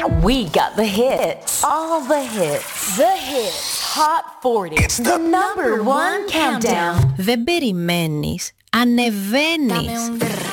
We got the hits. All the hits. The hits. Hot 40. It's the number one countdown. Δεν περιμένεις. Ανεβαίνεις.